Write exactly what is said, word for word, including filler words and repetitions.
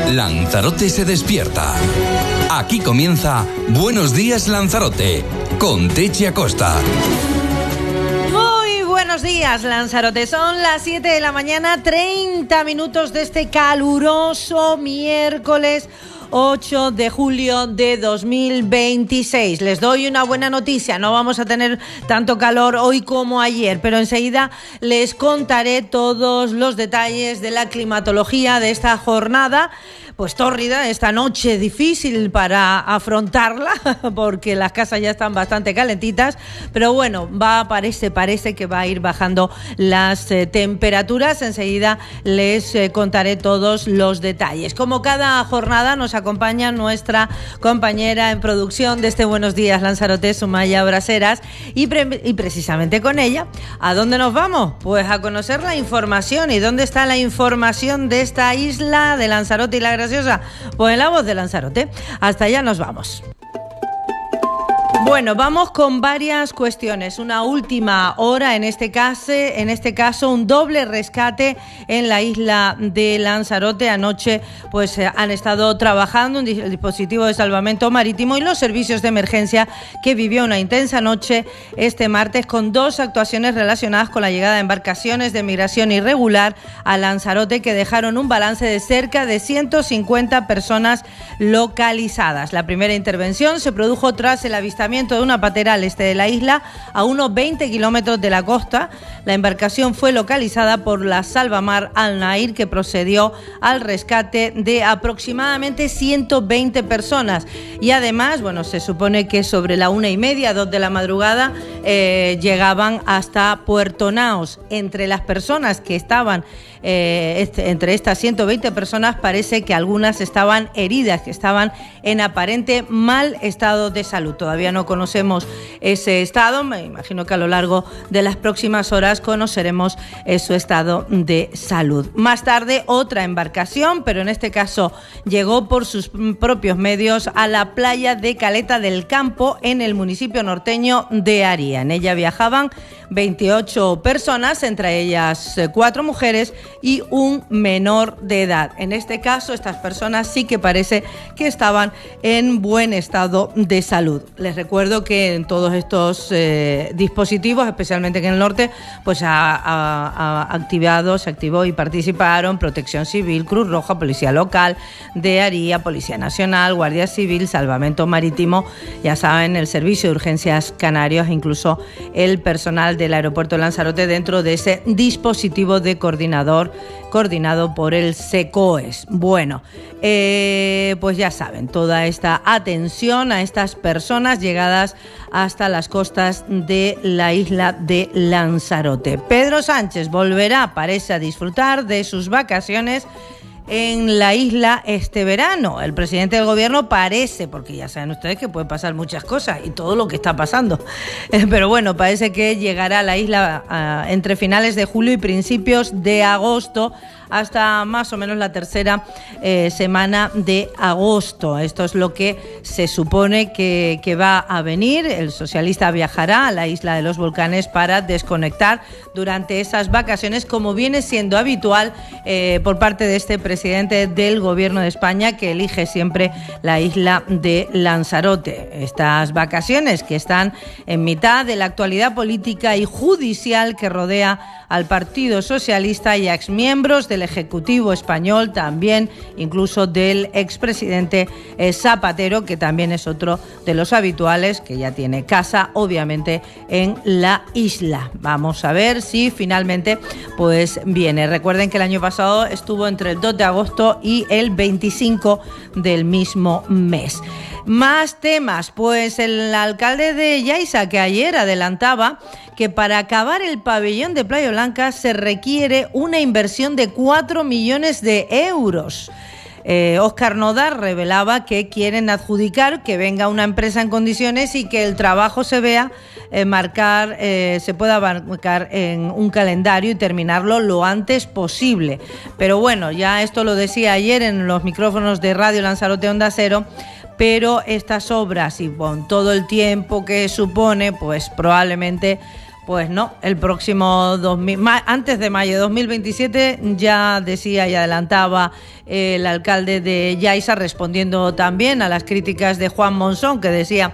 Lanzarote se despierta. Aquí comienza Buenos Días Lanzarote, con Techi Acosta. Muy buenos días, Lanzarote. Son las siete de la mañana, treinta minutos de este caluroso miércoles ocho de julio de dos mil veintiséis. Les doy una buena noticia, no vamos a tener tanto calor hoy como ayer, pero enseguida les contaré todos los detalles de la climatología de esta jornada, pues tórrida, esta noche difícil para afrontarla, porque las casas ya están bastante calentitas, pero bueno, va, parece, parece que va a ir bajando las eh, temperaturas. Enseguida les eh, contaré todos los detalles. Como cada jornada nos acompaña nuestra compañera en producción de este Buenos Días Lanzarote, Sumaya Braseras, y, pre- y precisamente con ella, ¿a dónde nos vamos? Pues a conocer la información. ¿Y dónde está la información de esta isla de Lanzarote y la Graciosa? Pues en La Voz de Lanzarote. Hasta allá nos vamos. Bueno, vamos con varias cuestiones. Una última hora, en este caso, en este caso un doble rescate en la isla de Lanzarote. Anoche pues eh, han estado trabajando un dispositivo de salvamento marítimo y los servicios de emergencia, que vivió una intensa noche este martes con dos actuaciones relacionadas con la llegada de embarcaciones de migración irregular a Lanzarote, que dejaron un balance de cerca de ciento cincuenta personas localizadas. La primera intervención se produjo tras el avistamiento de una patera al este de la isla, a unos veinte kilómetros de la costa. La embarcación fue localizada por la Salvamar Al Nair, que procedió al rescate de aproximadamente ciento veinte personas. Y además, bueno, se supone que sobre la una y media, dos de la madrugada, eh, llegaban hasta Puerto Naos. Entre las personas que estaban Eh, este, entre estas ciento veinte personas, parece que algunas estaban heridas, que estaban en aparente mal estado de salud. Todavía no conocemos ese estado. Me imagino que a lo largo de las próximas horas conoceremos eh, su estado de salud. Más tarde, otra embarcación, pero en este caso llegó por sus propios medios a la playa de Caleta del Campo, en el municipio norteño de Aría. En ella viajaban veintiocho personas, entre ellas eh, cuatro mujeres y un menor de edad. En este caso, estas personas sí que parece que estaban en buen estado de salud. Les recuerdo que en todos estos eh, dispositivos, especialmente en el norte, pues ha, ha, ha activado, se activó y participaron Protección Civil, Cruz Roja, Policía Local de Aría, Policía Nacional, Guardia Civil, Salvamento Marítimo, ya saben, el Servicio de Urgencias Canarios, incluso el personal del aeropuerto de Lanzarote, dentro de ese dispositivo de coordinador coordinado por el SECOES. Bueno, eh, pues ya saben, toda esta atención a estas personas llegadas hasta las costas de la isla de Lanzarote. Pedro Sánchez volverá, parece, a disfrutar de sus vacaciones en la isla este verano. El presidente del gobierno parece, porque ya saben ustedes que pueden pasar muchas cosas y todo lo que está pasando, pero bueno, parece que llegará a la isla uh, entre finales de julio y principios de agosto, hasta más o menos la tercera eh, semana de agosto. Esto es lo que se supone que, que va a venir. El socialista viajará a la isla de los Volcanes para desconectar durante esas vacaciones, como viene siendo habitual eh, por parte de este presidente del gobierno de España, que elige siempre la isla de Lanzarote. Estas vacaciones que están en mitad de la actualidad política y judicial que rodea al Partido Socialista y a exmiembros del Ejecutivo español, también incluso del expresidente eh, Zapatero, que también es otro de los habituales, que ya tiene casa, obviamente, en la isla. Vamos a ver si finalmente pues viene. Recuerden que el año pasado estuvo entre el dos de agosto y el veinticinco del mismo mes. Más temas, pues el alcalde de Yaiza, que ayer adelantaba que para acabar el pabellón de Playa Blanca se requiere una inversión de cuatro millones de euros. Eh, Óscar Nodar revelaba que quieren adjudicar, que venga una empresa en condiciones y que el trabajo se vea eh, marcar, eh, se pueda marcar en un calendario y terminarlo lo antes posible. Pero bueno, ya esto lo decía ayer en los micrófonos de Radio Lanzarote Onda Cero, pero estas obras y con todo el tiempo que supone, pues probablemente Pues no, el próximo dos mil, antes de mayo de dos mil veintisiete, ya decía y adelantaba el alcalde de Yaiza, respondiendo también a las críticas de Juan Monzón, que decía